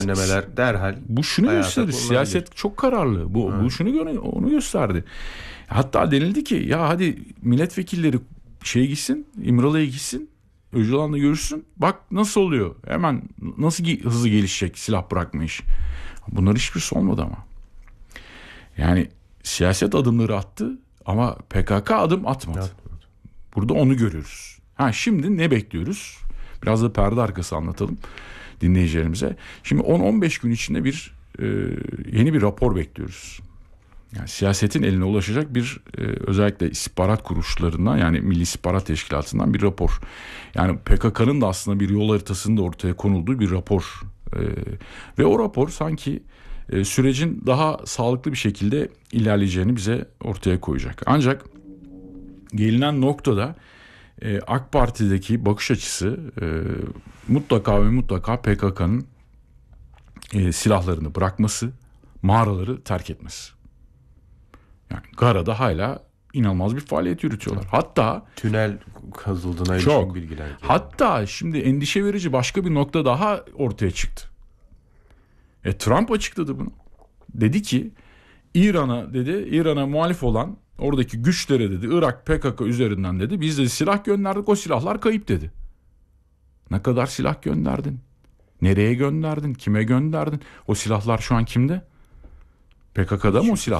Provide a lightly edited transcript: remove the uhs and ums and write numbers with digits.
Önlemeler derhal. Bu şunu hayata gösterir. konulabilir. Siyaset çok kararlı. Bu şunu onu gösterdi. Hatta denildi ki ya hadi milletvekilleri gitsin, İmralı'ya gitsin, Öcalan'la görüşsün. Bak nasıl oluyor? Hemen nasıl hızlı gelişecek silah bırakma işi. Bunlar hiçbirisi olmadı ama. Yani siyaset adımları attı ama PKK adım atmadı. Burada onu görüyoruz. Şimdi ne bekliyoruz? Biraz da perde arkası anlatalım dinleyicilerimize. Şimdi 10-15 gün içinde yeni bir rapor bekliyoruz. Yani siyasetin eline ulaşacak özellikle istihbarat kuruluşlarından, yani Milli İstihbarat Teşkilatı'ndan bir rapor. Yani PKK'nın da aslında bir yol haritasının da ortaya konulduğu bir rapor. Ve o rapor sanki sürecin daha sağlıklı bir şekilde ilerleyeceğini bize ortaya koyacak. Ancak gelinen noktada AK Parti'deki bakış açısı mutlaka ve mutlaka PKK'nın silahlarını bırakması, mağaraları terk etmesi. Yani Gara'da hala inanılmaz bir faaliyet yürütüyorlar. Hatta tünel kazıldığına ilişkin bilgiler. Hatta şimdi endişe verici başka bir nokta daha ortaya çıktı. Trump açıkladı bunu. Dedi ki İran'a muhalif olan oradaki güçlere dedi, Irak PKK üzerinden dedi, biz de silah gönderdik, o silahlar kayıp dedi. Ne kadar silah gönderdin? Nereye gönderdin? Kime gönderdin? O silahlar şu an kimde? PKK'da mı o silah?